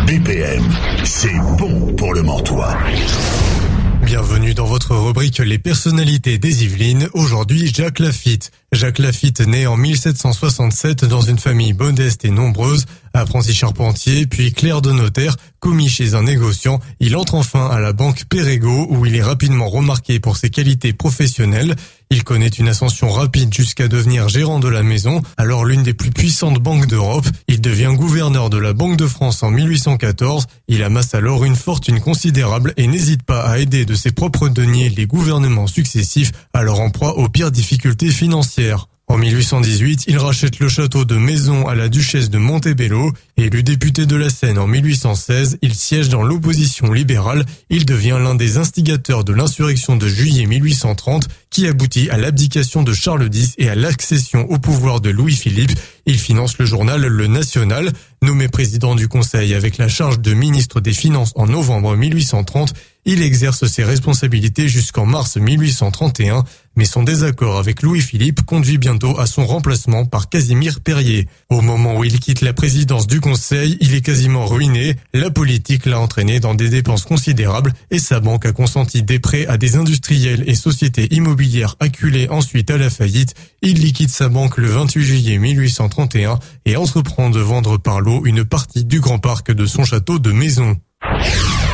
BPM, c'est bon pour le Mantois. Bienvenue dans votre rubrique Les personnalités des Yvelines. Aujourd'hui, Jacques Lafitte. Jacques Lafitte, né en 1767 dans une famille modeste et nombreuse, apprenti charpentier, puis clerc de notaire, commis chez un négociant, il entre enfin à la banque Perregaux où il est rapidement remarqué pour ses qualités professionnelles. Il connaît une ascension rapide jusqu'à devenir gérant de la maison, alors l'une des plus puissantes banques d'Europe. Il devient gouverneur de la Banque de France en 1814. Il amasse alors une fortune considérable et n'hésite pas à aider de ses propres deniers les gouvernements successifs, alors en proie aux pires difficultés financières. En 1818, il rachète le château de Maison à la duchesse de Montebello. Élu député de la Seine en 1816, il siège dans l'opposition libérale. Il devient l'un des instigateurs de l'insurrection de juillet 1830 qui aboutit à l'abdication de Charles X et à l'accession au pouvoir de Louis-Philippe. Il finance le journal Le National. Nommé président du Conseil avec la charge de ministre des Finances en novembre 1830, il exerce ses responsabilités jusqu'en mars 1831, mais son désaccord avec Louis-Philippe conduit bientôt à son remplacement par Casimir Perier. Au moment où il quitte la présidence du Conseil, il est quasiment ruiné. La politique l'a entraîné dans des dépenses considérables et sa banque a consenti des prêts à des industriels et sociétés immobilières acculées ensuite à la faillite. Il liquide sa banque le 28 juillet 1831 et entreprend de vendre par lot une partie du grand parc de son château de Maison.